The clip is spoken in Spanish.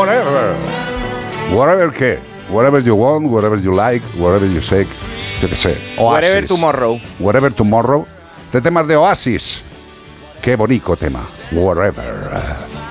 Whatever. Whatever qué. Whatever you want, whatever you like, whatever you say. Yo qué sé. Oasis. Wherever Tomorrow. Whatever Tomorrow. De temas de Oasis. Qué bonito tema. Whatever.